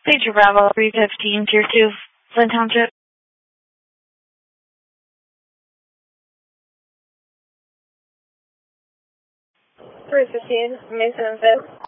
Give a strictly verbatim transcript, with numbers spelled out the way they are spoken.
Major Bravo three fifteen, Tier two, Flint Township. three fifteen, Mason and Fifth.